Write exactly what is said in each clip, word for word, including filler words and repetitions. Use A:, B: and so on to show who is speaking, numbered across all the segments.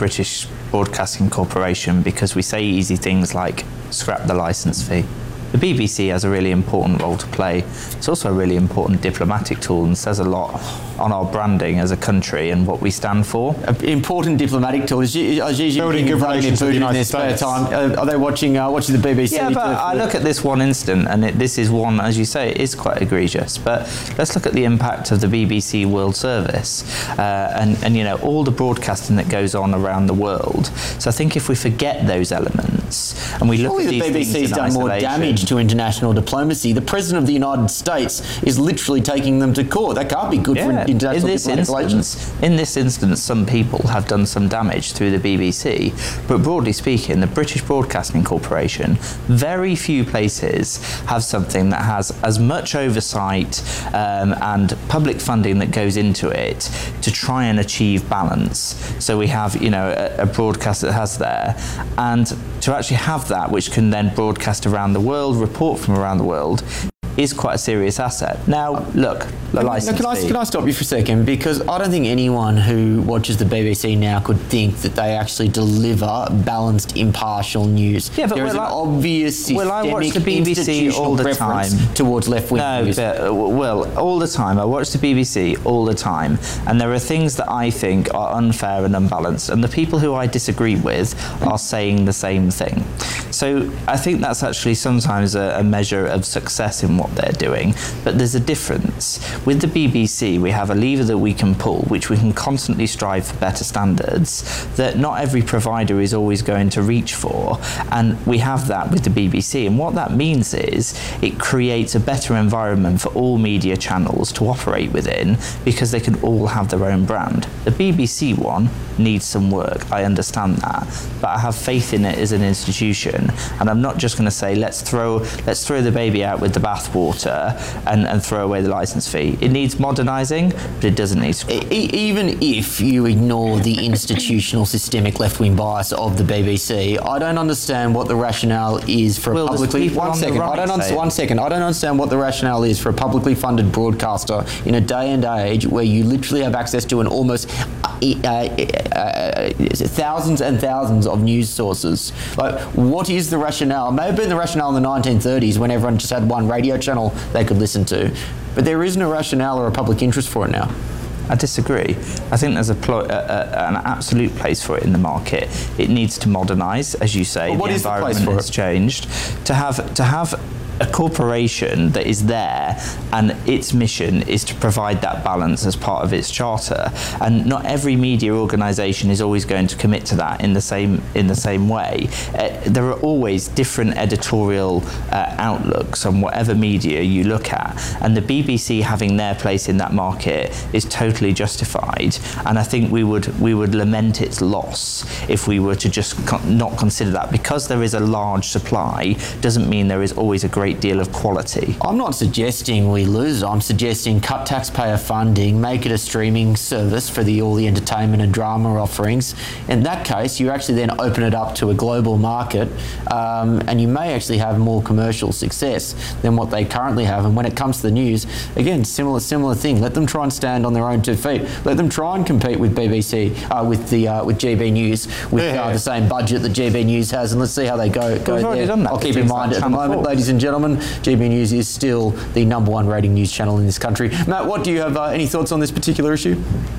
A: British Broadcasting Corporation because we say easy things like scrap the licence fee. The B B C has a really important role to play. It's also a really important diplomatic tool and says a lot on our branding as a country and what we stand for.
B: An important diplomatic tool. Is Xi Jinping good relations to the United States? Time? Uh, are they watching uh, watching the B B C?
A: Yeah, but I look at this one instant, and it, this is one, as you say, it is quite egregious. But let's look at the impact of the B B C World Service uh, and, and you know all the broadcasting that goes on around the world. So I think if we forget those elements and we look
B: Surely
A: at these
B: the B B C's
A: things in
B: done
A: isolation,
B: more damage to international diplomacy. The President of the United States is literally taking them to court. That can't be good
A: yeah,
B: for international
A: in this
B: diplomatic relations.
A: instance, in this instance, some people have done some damage through the B B C, but broadly speaking, the British Broadcasting Corporation, very few places have something that has as much oversight um, and public funding that goes into it to try and achieve balance. So we have, you know, a, a broadcast that has there, and to actually have that, which can then broadcast around the world, report from around the world, is quite a serious asset. Now, look, the license
B: can I,
A: fee.
B: can I stop you for a second? Because I don't think anyone who watches the B B C now could think that they actually deliver balanced, impartial news.
A: Yeah, but
B: there is
A: will
B: an
A: I,
B: obvious systemic
A: will I watch the B B C all the time
B: towards left-wing
A: no,
B: news.
A: But, uh, well, all the time. I watch the B B C all the time, and there are things that I think are unfair and unbalanced, and the people who I disagree with are saying the same thing. So I think that's actually sometimes a, a measure of success in what they're doing, but there's a difference. With the B B C, we have a lever that we can pull, which we can constantly strive for better standards that not every provider is always going to reach for, and we have that with the B B C, and what that means is it creates a better environment for all media channels to operate within because they can all have their own brand. The B B C one needs some work, I understand that, but I have faith in it as an institution, and I'm not just going to say let's throw let's throw the baby out with the bathwater and, and throw away the license fee. It needs modernising, but it doesn't need to.
B: E- even if you ignore the institutional systemic left-wing bias of the B B C, I don't understand what the rationale is for
A: Well,
B: a publicly
A: one
B: second.
A: Right
B: I don't understand. One second. I don't understand what the rationale is for a publicly funded broadcaster in a day and age where you literally have access to an almost uh, uh, uh, thousands and thousands of news sources. Like, what is the rationale? It may have been the rationale in the nineteen thirties when everyone just had one radio channel they could listen to, but there isn't a rationale or a public interest for it now.
A: I disagree. I think there's a, pl- a, a an absolute place for it in the market. It needs to modernise, as you say.
B: But what
A: the
B: is the place
A: environment
B: for
A: has
B: it?
A: changed. To have to have a corporation that is there and its mission is to provide that balance as part of its charter, and not every media organisation is always going to commit to that in the same in the same way. Uh, there are always different editorial uh, outlooks on whatever media you look at, and the B B C having their place in that market is totally justified, and I think we would we would lament its loss if we were to just co- not consider that. Because there is a large supply doesn't mean there is always a great deal of quality.
B: I'm not suggesting we lose. I'm suggesting cut taxpayer funding, make it a streaming service for the all the entertainment and drama offerings. In that case, you actually then open it up to a global market, um, and you may actually have more commercial success than what they currently have. And when it comes to the news, again, similar similar thing. Let them try and stand on their own two feet. Let them try and compete with B B C, uh, with the uh, with G B News, with
A: yeah.
B: uh, the same budget that G B News has, and let's see how they go. go
A: We've already
B: there.
A: done that.
B: I'll keep in mind at the moment, ladies and gentlemen, G B News is still the number one rating news channel in this country. Matt, what do you have uh, any thoughts on this particular issue?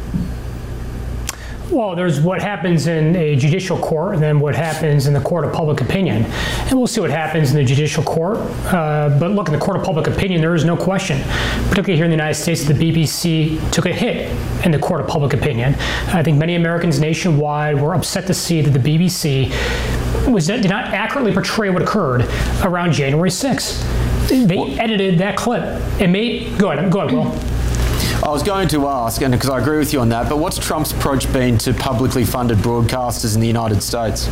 C: Well, there's what happens in a judicial court and then what happens in the court of public opinion. And we'll see what happens in the judicial court. Uh, but look, in the court of public opinion, there is no question, particularly here in the United States, that the B B C took a hit in the court of public opinion. I think many Americans nationwide were upset to see that the B B C was, did not accurately portray what occurred around January sixth. They well, edited that clip and made, go ahead, go ahead, Will.
B: I was going to ask, and because I agree with you on that, but what's Trump's approach been to publicly funded broadcasters in the United States?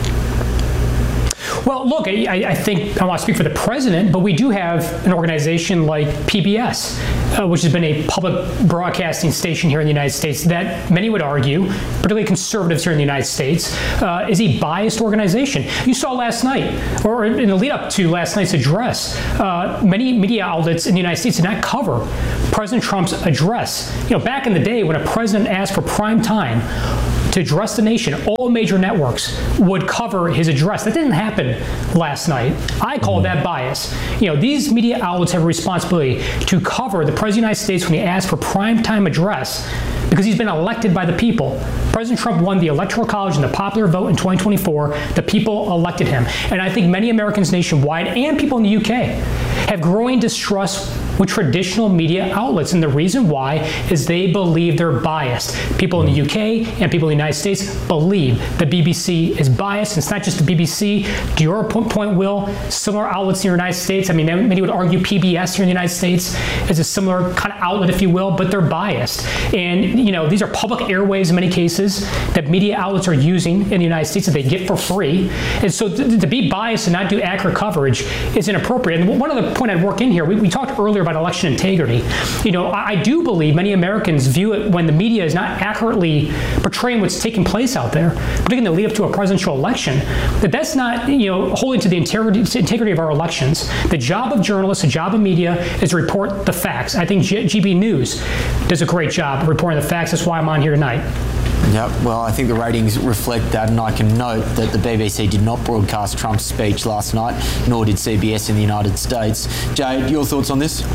C: Well, look, I, I think, I don't want to speak for the president, but we do have an organization like P B S, uh, which has been a public broadcasting station here in the United States that many would argue, particularly conservatives here in the United States, uh, is a biased organization. You saw last night, or in the lead up to last night's address, uh, many media outlets in the United States did not cover President Trump's address. You know, back in the day when a president asked for prime time, to address the nation, all major networks would cover his address. That didn't happen last night. I call that bias. You know, these media outlets have a responsibility to cover the President of the United States when he asks for primetime address because he's been elected by the people. President Trump won the Electoral College and the popular vote in twenty twenty-four. The people elected him. And I think many Americans nationwide and people in the U K have growing distrust with traditional media outlets. And the reason why is they believe they're biased. People in the U K and people in the United States believe the B B C is biased. And it's not just the B B C. To your point, Will, similar outlets in the United States, I mean, many would argue P B S here in the United States is a similar kind of outlet, if you will, but they're biased. And, you know, these are public airwaves in many cases that media outlets are using in the United States that they get for free. And so th- to be biased and not do accurate coverage is inappropriate. And one other point I'd work in here, we, we talked earlier about election integrity. You know, I, I do believe many Americans view it when the media is not accurately portraying what's taking place out there, particularly in the lead up to a presidential election, that that's not, you know, holding to the integrity, integrity of our elections. The job of journalists, the job of media is to report the facts. I think G- GB News does a great job of reporting the facts. That's why I'm on here tonight.
B: Yep, well, I think the ratings reflect that, and I can note that the B B C did not broadcast Trump's speech last night, nor did C B S in the United States. Jade, your thoughts on this?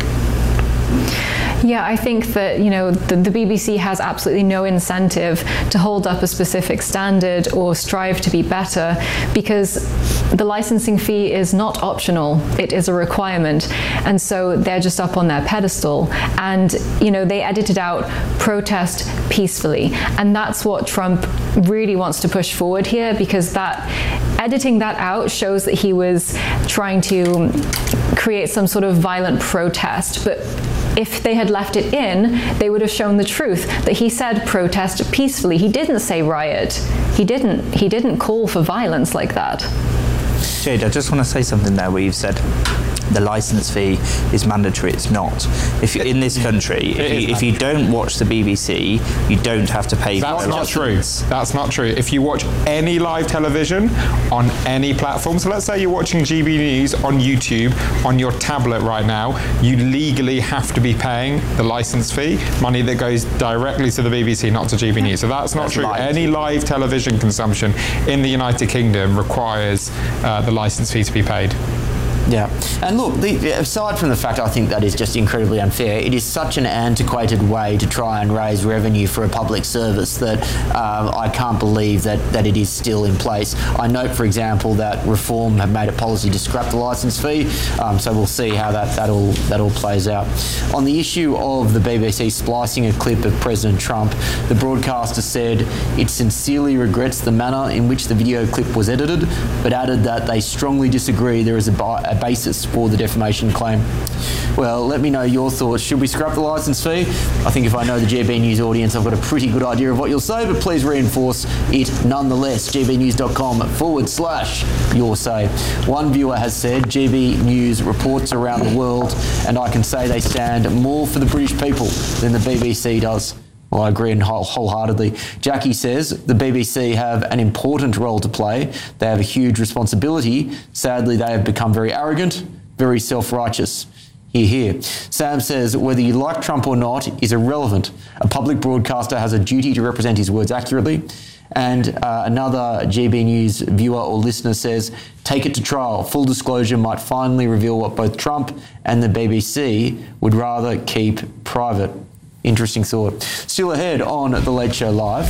D: Yeah, I think that, you know, the, the B B C has absolutely no incentive to hold up a specific standard or strive to be better, because the licensing fee is not optional, it is a requirement. And so they're just up on their pedestal. And, you know, they edited out protest peacefully. And that's what Trump really wants to push forward here, because that editing that out shows that he was trying to create some sort of violent protest. But if they had left it in, they would have shown the truth, that he said protest peacefully. He didn't say riot. He didn't. He didn't call for violence like that.
A: Jade, I just want to say something there where you've said the license fee is mandatory. It's not. If you, in this country, if you, if you don't watch the B B C, you don't have to pay
E: That's
A: for it.
E: not true. That's not true. If you watch any live television on any platform, so let's say you're watching G B News on YouTube on your tablet right now, you legally have to be paying the license fee, money that goes directly to the B B C, not to G B News. So that's not that's true. Live. Any live television consumption in the United Kingdom requires uh, the license fee to be paid.
B: Yeah, and look, the, aside from the fact I think that is just incredibly unfair, it is such an antiquated way to try and raise revenue for a public service that um, I can't believe that, that it is still in place. I note, for example, that Reform have made a policy to scrap the licence fee, um, so we'll see how that, that, all, that all plays out. On the issue of the B B C splicing a clip of President Trump, the broadcaster said it sincerely regrets the manner in which the video clip was edited, but added that they strongly disagree there is a, bi- a basis for the defamation claim. Well, let me know your thoughts. Should we scrap the licence fee? I think if I know the G B News audience, I've got a pretty good idea of what you'll say, but please reinforce it nonetheless. gbnews.com forward slash your say. One viewer has said G B News reports around the world, and I can say they stand more for the British people than the B B C does. Well, I agree whole, wholeheartedly. Jackie says the B B C have an important role to play. They have a huge responsibility. Sadly, they have become very arrogant, very self-righteous. Hear, hear. Sam says whether you like Trump or not is irrelevant. A public broadcaster has a duty to represent his words accurately. And uh, another G B News viewer or listener says, take it to trial. Full disclosure might finally reveal what both Trump and the B B C would rather keep private. Interesting thought. Still ahead on The Late Show Live,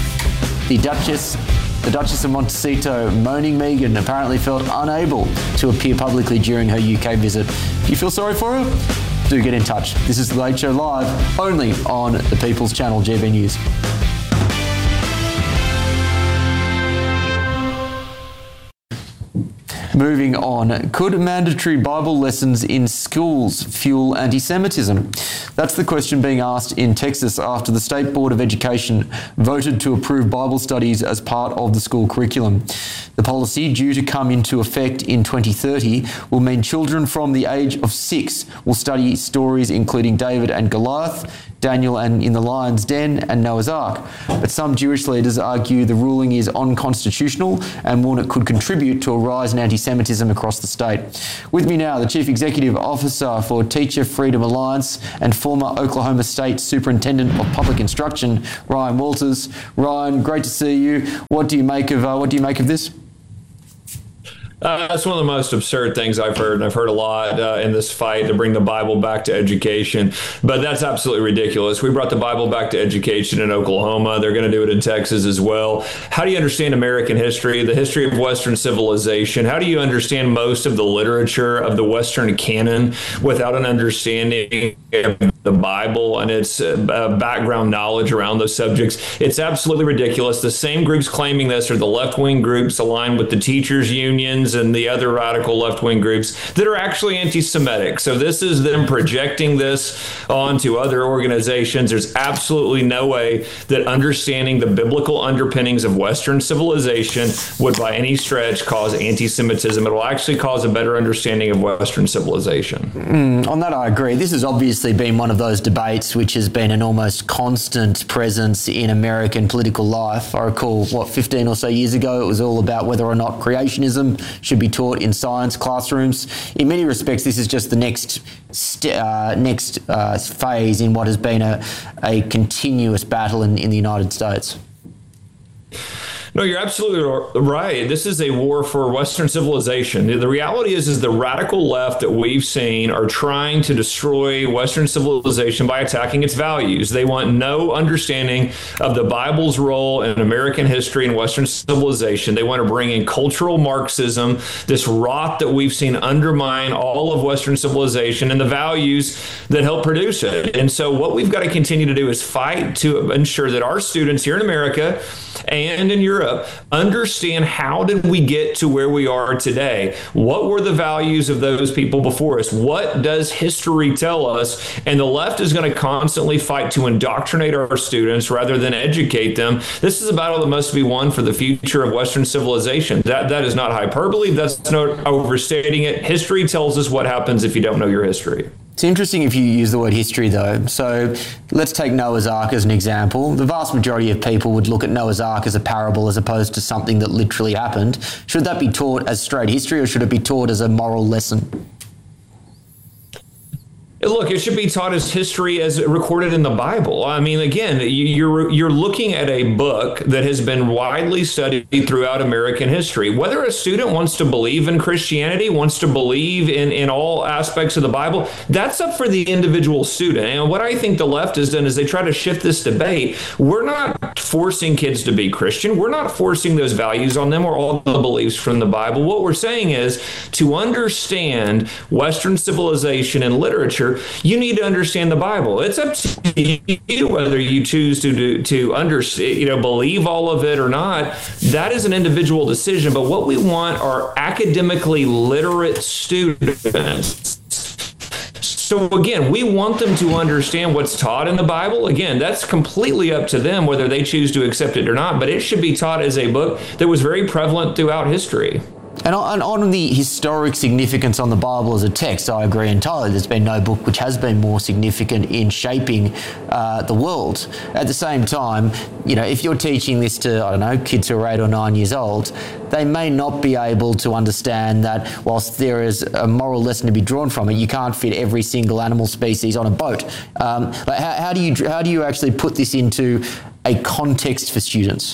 B: the Duchess, the Duchess of Montecito, moaning Meghan, apparently felt unable to appear publicly during her U K visit. Do you feel sorry for her? Do get in touch. This is The Late Show Live, only on the People's Channel, G B News. Moving on, could mandatory Bible lessons in schools fuel anti-Semitism? That's the question being asked in Texas after the State Board of Education voted to approve Bible studies as part of the school curriculum. The policy, due to come into effect in twenty thirty, will mean children from the age of six will study stories including David and Goliath, Daniel and in the Lion's Den, and Noah's Ark. But some Jewish leaders argue the ruling is unconstitutional and warn it could contribute to a rise in anti-Semitism anti-Semitism across the state. With me now, the Chief Executive Officer for Teacher Freedom Alliance and former Oklahoma State Superintendent of Public Instruction, Ryan Walters. Ryan, great to see you. What do you make of uh, what do you make of this?
F: Uh, that's one of the most absurd things I've heard, and I've heard a lot uh, in this fight to bring the Bible back to education. But that's absolutely ridiculous. We brought the Bible back to education in Oklahoma. They're going to do it in Texas as well. How do you understand American history, the history of Western civilization? How do you understand most of the literature of the Western canon without an understanding of the Bible and its uh, background knowledge around those subjects? It's absolutely ridiculous. The same groups claiming this are the left-wing groups aligned with the teachers' unions and the other radical left-wing groups that are actually anti-Semitic. So this is them projecting this onto other organizations. There's absolutely no way that understanding the biblical underpinnings of Western civilization would by any stretch cause anti-Semitism. It will actually cause a better understanding of Western civilization.
B: Mm, on that, I agree. This has obviously been one of those debates which has been an almost constant presence in American political life. I recall, what, fifteen or so years ago, it was all about whether or not creationism should be taught in science classrooms. In many respects, this is just the next st- uh, next uh, phase in what has been a, a continuous battle in, in the United States.
F: No, you're absolutely right. This is a war for Western civilization. The reality is, is the radical left that we've seen are trying to destroy Western civilization by attacking its values. They want no understanding of the Bible's role in American history and Western civilization. They want to bring in cultural Marxism, this rot that we've seen undermine all of Western civilization and the values that help produce it. And so what we've got to continue to do is fight to ensure that our students here in America and in Europe understand, how did we get to where we are today? What were the values of those people before us? What does history tell us? And the left is going to constantly fight to indoctrinate our students rather than educate them. This is a battle that must be won for the future of Western civilization. That That is not hyperbole. That's not overstating it. History tells us what happens if you don't know your history.
B: It's interesting if you use the word history, though. So let's take Noah's Ark as an example. The vast majority of people would look at Noah's Ark as a parable as opposed to something that literally happened. Should that be taught as straight history, or should it be taught as a moral lesson?
F: Look, it should be taught as history as recorded in the Bible. I mean, again, you're you're looking at a book that has been widely studied throughout American history. Whether a student wants to believe in Christianity, wants to believe in, in all aspects of the Bible, that's up for the individual student. And what I think the left has done is they try to shift this debate. We're not forcing kids to be Christian. We're not forcing those values on them or all the beliefs from the Bible. What we're saying is, to understand Western civilization and literature, you need to understand the Bible. It's up to you whether you choose to to, to under, you know, believe all of it or not. That is an individual decision. But what we want are academically literate students. So again, we want them to understand what's taught in the Bible. Again, that's completely up to them whether they choose to accept it or not. But it should be taught as a book that was very prevalent throughout history.
B: And on, on the historic significance on the Bible as a text, I agree entirely. There's been no book which has been more significant in shaping uh, the world. At the same time, you know, if you're teaching this to, I don't know, kids who are eight or nine years old, they may not be able to understand that whilst there is a moral lesson to be drawn from it, you can't fit every single animal species on a boat. Um, like how, how do you how do you actually put this into a context for students?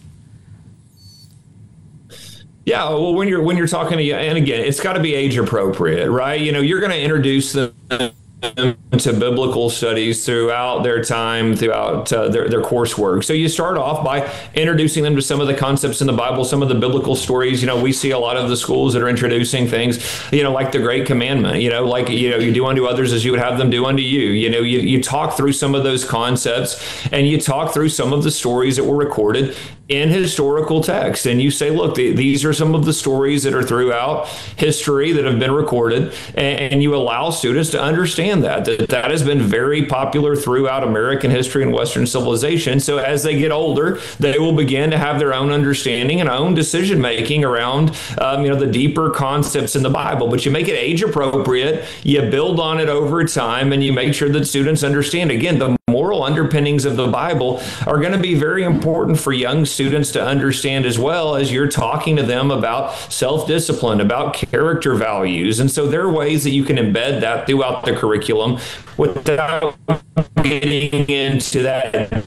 F: Yeah, well, when you're when you're talking to, and again, it's got to be age appropriate, right? You know, you're going to introduce them to biblical studies throughout their time, throughout uh, their, their coursework. So you start off by introducing them to some of the concepts in the Bible, some of the biblical stories. You know, we see a lot of the schools that are introducing things, you know, like the Great Commandment, you know, like, you know, you do unto others as you would have them do unto you. You know, you, you talk through some of those concepts and you talk through some of the stories that were recorded in historical text. And you say, look, the, these are some of the stories that are throughout history that have been recorded. And, and you allow students to understand that, that that has been very popular throughout American history and Western civilization. So as they get older, they will begin to have their own understanding and own decision making around, um, you know, the deeper concepts in the Bible. But you make it age appropriate, you build on it over time, and you make sure that students understand. Again, the moral underpinnings of the Bible are going to be very important for young students to understand, as well as you're talking to them about self-discipline, about character values. And so there are ways that you can embed that throughout the curriculum without getting into that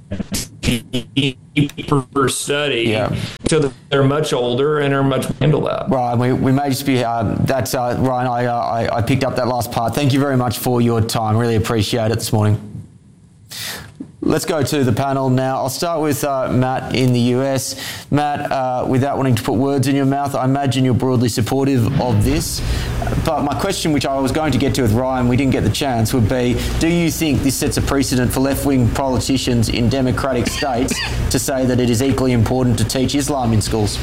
F: deeper study,
B: yeah.
F: so that they're much older and are much handle that.
B: Right, we, we may just be, uh, that's, uh, Ryan, I, uh, I, I picked up that last part. Thank you very much for your time. Really appreciate it this morning. Let's go to the panel now. I'll start with uh, Matt in the U S. Matt, uh, without wanting to put words in your mouth, I imagine you're broadly supportive of this. But my question, which I was going to get to with Ryan, we didn't get the chance, would be, do you think this sets a precedent for left-wing politicians in democratic states to say that it is equally important to teach Islam in schools?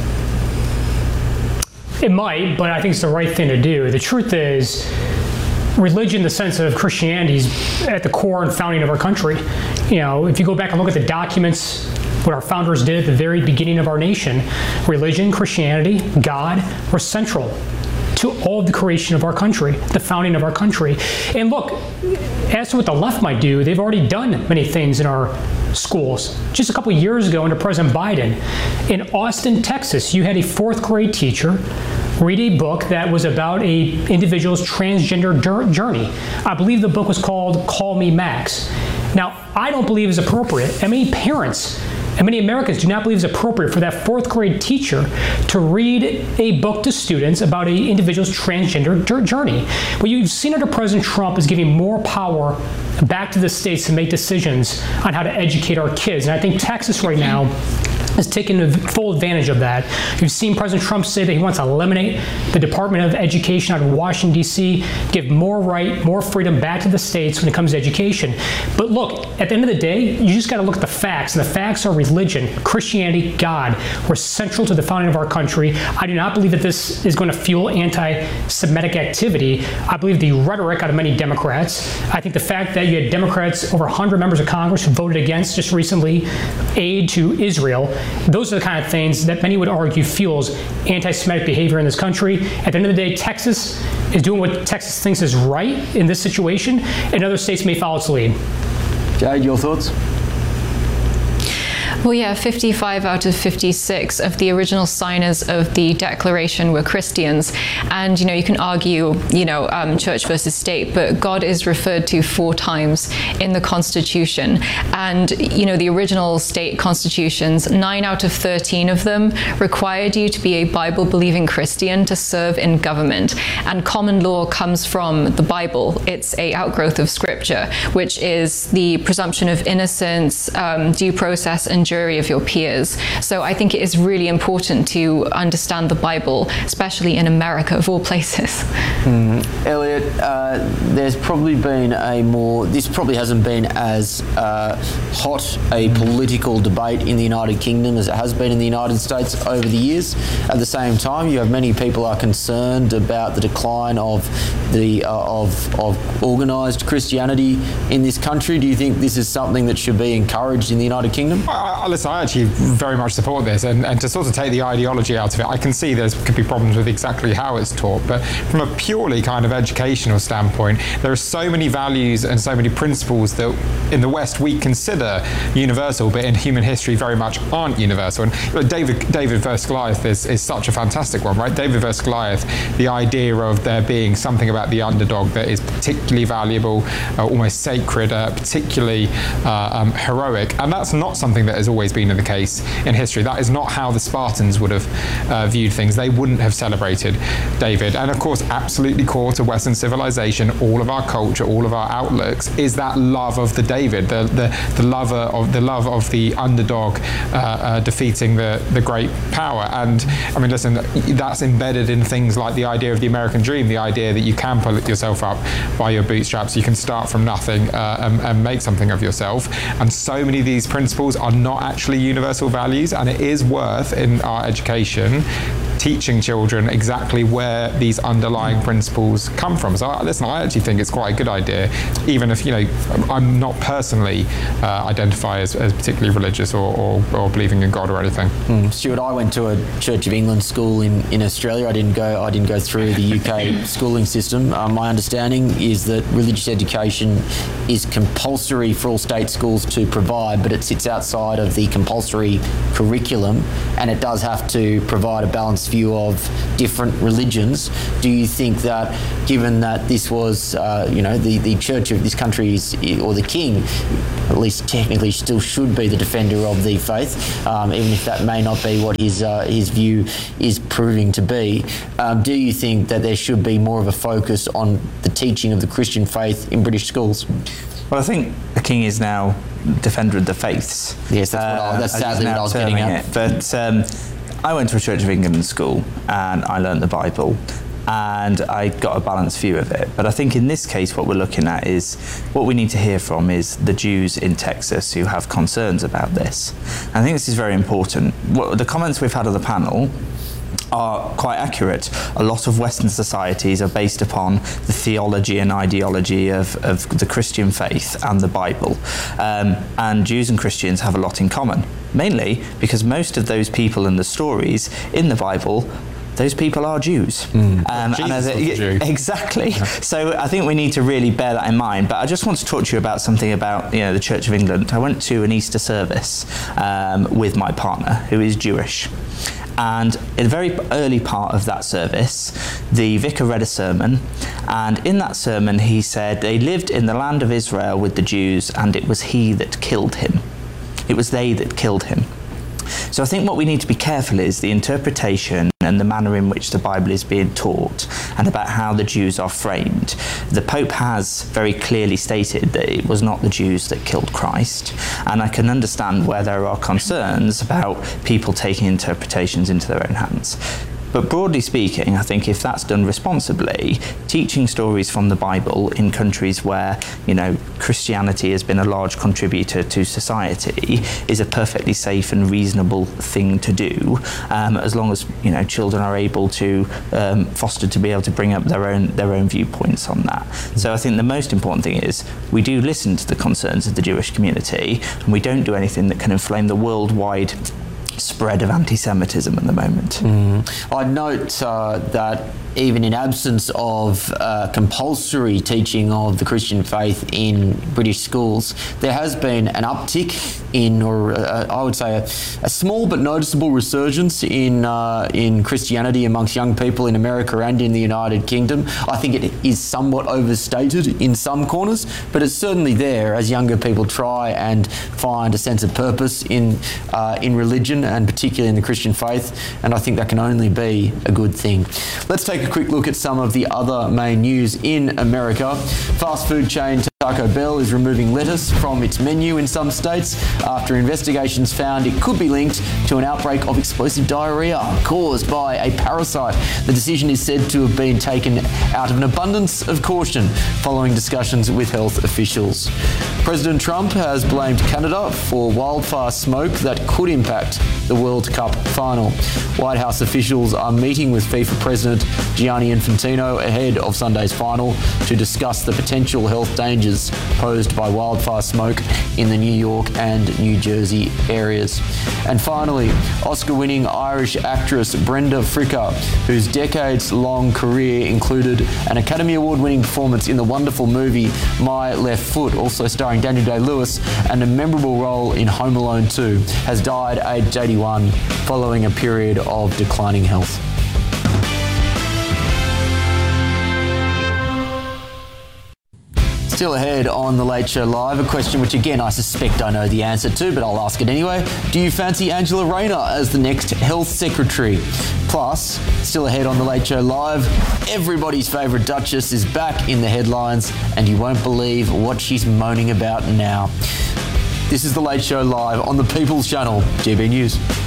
C: It might, but I think it's the right thing to do. The truth is, religion, the sense of Christianity, is at the core and founding of our country. You know, if you go back and look at the documents, what our founders did at the very beginning of our nation, religion, Christianity, God were central to all of the creation of our country, the founding of our country. And look, as to what the left might do, they've already done many things in our schools. Just a couple of years ago under President Biden, in Austin, Texas, you had a fourth grade teacher read a book that was about a individual's transgender journey. I believe the book was called Call Me Max. Now, I don't believe it's appropriate, and many parents and many Americans do not believe it's appropriate for that fourth grade teacher to read a book to students about an individual's transgender journey. What you've seen under President Trump is giving more power back to the states to make decisions on how to educate our kids. And I think Texas right now is taking full advantage of that. You've seen President Trump say that he wants to eliminate the Department of Education out of Washington, D C, give more right, more freedom back to the states when it comes to education. But look, at the end of the day, you just got to look at the facts, and the facts are religion, Christianity, God were central to the founding of our country. I do not believe that this is going to fuel anti-Semitic activity. I believe the rhetoric out of many Democrats. I think the fact that you had Democrats, over one hundred members of Congress, who voted against just recently aid to Israel. Those are the kind of things that many would argue fuels anti-Semitic behavior in this country. At the end of the day, Texas is doing what Texas thinks is right in this situation, and other states may follow its lead.
B: Jade, your thoughts?
D: Well, yeah, fifty-five out of fifty-six of the original signers of the Declaration were Christians. And, you know, you can argue, you know, um, church versus state, but God is referred to four times in the Constitution. And, you know, the original state constitutions, nine out of thirteen of them required you to be a Bible-believing Christian to serve in government. And common law comes from the Bible. It's a outgrowth of Scripture, which is the presumption of innocence, um, due process, and jury of your peers. So I think it is really important to understand the Bible, especially in America, of all places.
B: Mm. Elliot, uh, there's probably been a more, this probably hasn't been as uh, hot a political debate in the United Kingdom as it has been in the United States over the years. At the same time, you have many people are concerned about the decline of the uh, of, of organised Christianity in this country. Do you think this is something that should be encouraged in the United Kingdom?
E: I, I, listen, I actually very much support this, and, and to sort of take the ideology out of it, I can see there could be problems with exactly how it's taught, but from a purely kind of educational standpoint, there are so many values and so many principles that in the West we consider universal, but in human history very much aren't universal. And you know, David, David versus Goliath is, is such a fantastic one, right? David versus Goliath, the idea of there being something about the underdog that is particularly valuable, uh, almost sacred, uh, particularly uh, um, heroic, and that's not something that has always been the case in history. That is not how the Spartans would have uh, viewed things. They wouldn't have celebrated David. And of course, absolutely core to Western civilization, all of our culture, all of our outlooks, is that love of the David, the the, the lover of the love of the underdog uh, uh, defeating the the great power. And I mean, listen, that's embedded in things like the idea of the American dream, the idea that you can pull yourself up by your bootstraps, you can start from nothing uh, and, and make something of yourself. And so many of these principles are not actually universal values, and it is worth in our education teaching children exactly where these underlying principles come from. So listen, I actually think it's quite a good idea, even if, you know, I'm not personally uh, identify as, as particularly religious or, or, or believing in God or anything.
B: Mm. Stuart, I went to a Church of England school in, in Australia. I didn't go I didn't go through the U K schooling system. Um, my understanding is that religious education is compulsory for all state schools to provide, but it sits outside of the compulsory curriculum, and it does have to provide a balanced view of different religions. Do you think that, given that this was, uh, you know, the, the church of this country is, or the king, at least technically still should be the defender of the faith, um, even if that may not be what his uh, his view is proving to be. Um, do you think that there should be more of a focus on the teaching of the Christian faith in British schools?
A: Well, I think the king is now defender of the faiths.
B: Yes, that's, what I, that's sadly what I was getting at.
A: It. But um, I went to a Church of England school and I learned the Bible, and I got a balanced view of it. But I think in this case what we're looking at is, what we need to hear from is the Jews in Texas who have concerns about this. And I think this is very important. What, the comments we've had on the panel are quite accurate. A lot of Western societies are based upon the theology and ideology of, of the Christian faith and the Bible. Um, and Jews and Christians have a lot in common, mainly because most of those people in the stories in the Bible, those people are Jews.
E: Mm.
A: Um,
E: Jesus
A: and as a,
E: was a Jew.
A: Exactly. So I think we need to really bear that in mind. But I just want to talk to you about something about, you know, the Church of England. I went to an Easter service um, with my partner, who is Jewish. And in a very early part of that service, the vicar read a sermon, and in that sermon he said they lived in the land of Israel with the Jews, and it was he that killed him. It was they that killed him. So I think what we need to be careful is the interpretation and the manner in which the Bible is being taught, and about how the Jews are framed. The Pope has very clearly stated that it was not the Jews that killed Christ, and I can understand where there are concerns about people taking interpretations into their own hands. But broadly speaking, I think if that's done responsibly, teaching stories from the Bible in countries where, you know, Christianity has been a large contributor to society is a perfectly safe and reasonable thing to do, um, as long as, you know, children are able to um, foster to be able to bring up their own their own viewpoints on that. So I think the most important thing is we do listen to the concerns of the Jewish community, and we don't do anything that can inflame the worldwide spread of anti-Semitism at the moment.
B: Mm. I'd note uh, that even in absence of uh, compulsory teaching of the Christian faith in British schools, there has been an uptick in, or uh, I would say a, a small but noticeable resurgence in uh, in Christianity amongst young people in America and in the United Kingdom. I think it is somewhat overstated in some corners, but it's certainly there as younger people try and find a sense of purpose in uh, in religion, and particularly in the Christian faith, and I think that can only be a good thing. Let's take a quick look at some of the other main news in America. Fast food chain Taco Bell is removing lettuce from its menu in some states after investigations found it could be linked to an outbreak of explosive diarrhea caused by a parasite. The decision is said to have been taken out of an abundance of caution following discussions with health officials. President Trump has blamed Canada for wildfire smoke that could impact the World Cup final. White House officials are meeting with FIFA President Gianni Infantino ahead of Sunday's final to discuss the potential health dangers posed by wildfire smoke in the New York and New Jersey areas. And finally, Oscar-winning Irish actress Brenda Fricker, whose decades-long career included an Academy Award-winning performance in the wonderful movie My Left Foot, also starring Daniel Day-Lewis, and a memorable role in Home Alone two, has died aged eighty-one following a period of declining health. Still ahead on The Late Show Live, a question which again I suspect I know the answer to, but I'll ask it anyway. Do you fancy Angela Rayner as the next Health Secretary? Plus, still ahead on The Late Show Live, everybody's favourite Duchess is back in the headlines, and you won't believe what she's moaning about now. This is The Late Show Live on the People's Channel, G B News.